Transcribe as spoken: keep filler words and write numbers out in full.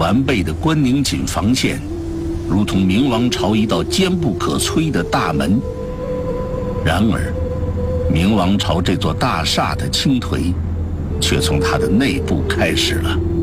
完备的关宁锦防线，如同明王朝一道坚不可摧的大门。然而，明王朝这座大厦的倾颓，却从它的内部开始了。